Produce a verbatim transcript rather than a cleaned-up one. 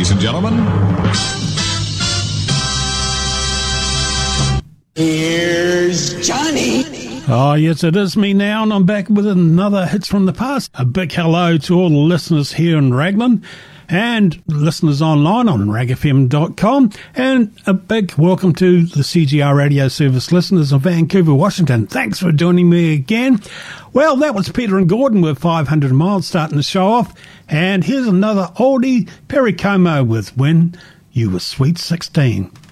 ladies and gentlemen. Here's Johnny. Oh, yes, it is me now, and I'm back with another Hits from the Past. A big hello to all the listeners here in Raglan and listeners online on rag f m dot com, and a big welcome to the C G R Radio Service listeners of Vancouver, Washington. Thanks for joining me again. Well, that was Peter and Gordon with five hundred miles starting the show off, and here's another oldie, Perry Como with When You Were Sweet sixteen.